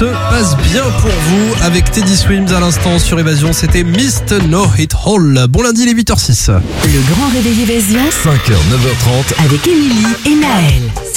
se passe bien pour vous avec Teddy Swims à l'instant sur Évasion. C'était Mist No Hit Hall. Bon lundi, il est 8h06. Le grand réveil Évasion 5h, 9h30. avec Émilie et Naël.